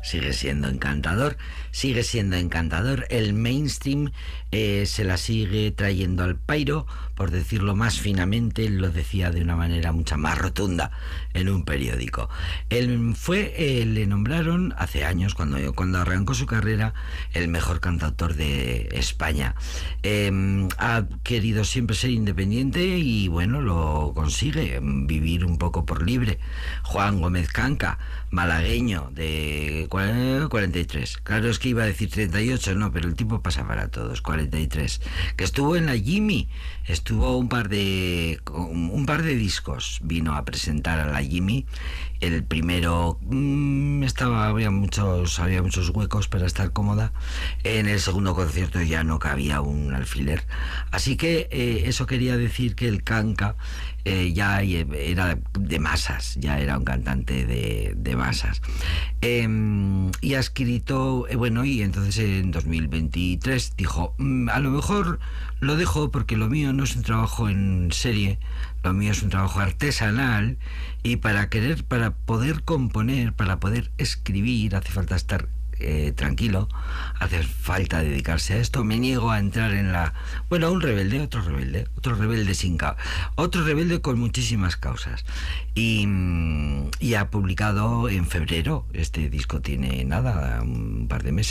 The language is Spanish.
Sigue siendo encantador, sigue siendo encantador. El mainstream se la sigue trayendo al pairo, por decirlo más finamente. Él lo decía de una manera mucho más rotunda en un periódico. Le nombraron hace años, cuando arrancó su carrera, el mejor cantautor de España. Ha querido siempre ser independiente y bueno, lo consigue, vivir un poco por libre. Juan Gómez Canca, malagueño de 43. Claro, es que iba a decir 38, no, pero el tipo pasa para todos. 43. Que estuvo en la Jimmy, estuvo un par de discos, vino a presentar a la Jimmy. El primero había muchos huecos para estar cómoda. En el segundo concierto ya no cabía un alfiler. Así que eso quería decir que el Canca ya era de masas, ya era un cantante de masas. Y ha escrito, y entonces en 2023 dijo, a lo mejor lo dejo porque lo mío no es un trabajo en serie, lo mío es un trabajo artesanal, y para poder componer, para poder escribir, hace falta estar tranquilo, hace falta dedicarse a esto. Me niego a entrar en otro rebelde con muchísimas causas, y ha publicado en febrero, este disco tiene un par de meses,